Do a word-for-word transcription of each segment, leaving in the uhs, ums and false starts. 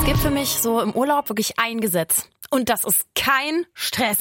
gibt für mich so im Urlaub wirklich ein Gesetz. Und das ist kein Stress.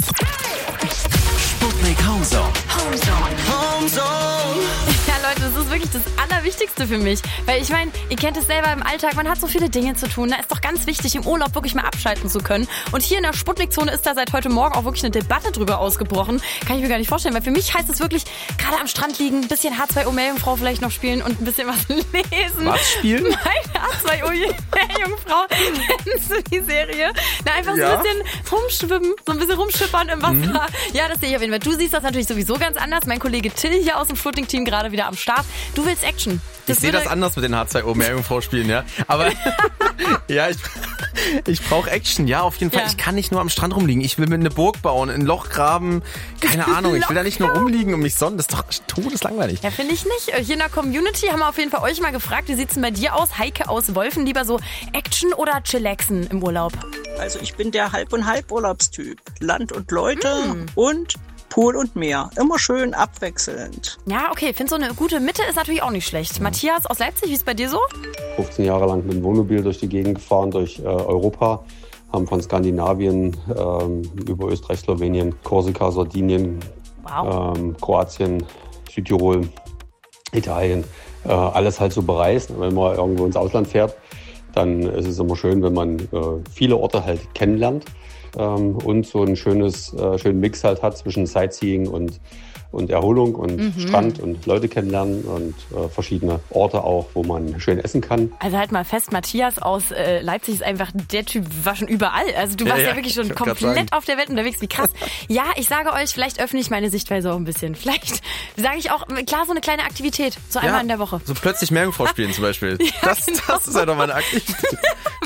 Sputnik Homezone. Homezone. Homezone. Ja, Leute, das ist wirklich das Allerwichtigste für mich. Weil ich meine, ihr kennt es selber im Alltag, man hat so viele Dinge zu tun. Da ist doch ganz wichtig, im Urlaub wirklich mal abschalten zu können. Und hier in der Sputnik-Zone ist da seit heute Morgen auch wirklich eine Debatte drüber ausgebrochen. Kann ich mir gar nicht vorstellen, weil für mich heißt es wirklich, gerade am Strand liegen, ein bisschen H zwei O Meerjungfrau vielleicht noch spielen und ein bisschen was lesen. Was spielen? Meine H zwei O Meerjungfrau. Kennst du die Serie? Na, einfach Ja. so ein bisschen rumschwimmen, so ein bisschen rumschippern im Wasser. Mhm. Ja, das sehe ich auf jeden Fall. Du siehst das natürlich sowieso ganz anders. Mein Kollege Till hier aus dem Sputnik-Team gerade wieder am Start. Du willst Action. Das ich sehe das anders mit den H zwei O Meerjungfrau spielen, ja. Aber ja, ich, ich brauche Action, ja, auf jeden Fall. Ja. Ich kann nicht nur am Strand rumliegen. Ich will mir eine Burg bauen, ein Loch graben. Keine Ahnung, ich will da nicht nur rumliegen und mich sonnen. Das ist doch todeslangweilig. Ja, finde ich nicht. Hier in der Community haben wir auf jeden Fall euch mal gefragt, wie sieht's denn bei dir aus? Heike aus Wolfen, lieber so Action oder Chillaxen im Urlaub? Also ich bin der Halb- und Halb-Urlaubstyp. Land und Leute mm. und Pool und Meer. Immer schön abwechselnd. Ja, okay. Ich finde, so eine gute Mitte ist natürlich auch nicht schlecht. Ja. Matthias aus Leipzig, wie ist es bei dir so? fünfzehn Jahre lang mit dem Wohnmobil durch die Gegend gefahren, durch äh, Europa. Haben von Skandinavien ähm, über Österreich, Slowenien, Korsika, Sardinien, wow. ähm, Kroatien, Südtirol, Italien. Äh, alles halt so bereist. Wenn man irgendwo ins Ausland fährt, dann ist es immer schön, wenn man äh, viele Orte halt kennenlernt. Ähm, und so ein schönes, äh, schönen Mix halt hat zwischen Sightseeing und, und Erholung und mhm. Strand und Leute kennenlernen und äh, verschiedene Orte auch, wo man schön essen kann. Also halt mal fest, Matthias aus äh, Leipzig ist einfach der Typ, war schon überall. Also du warst ja, ja, ja wirklich schon komplett auf der Welt unterwegs. Wie krass. Ja, ich sage euch, vielleicht öffne ich meine Sichtweise auch ein bisschen. Vielleicht sage ich auch, klar, so eine kleine Aktivität, so einmal ja, in der Woche. So plötzlich Meerjungfrau spielen zum Beispiel. Ja, das, genau. das ist ja doch mal eine Aktivität.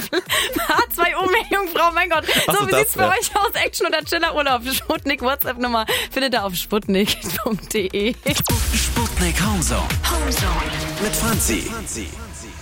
H zwei O Meerjungfrau, mein Gott. So, so wie das, sieht's bei ja. euch aus? Action oder Chiller Urlaub? Sputnik WhatsApp-Nummer findet ihr auf sputnik punkt de. Sputnik Homezone. Homezone. Mit Franzi.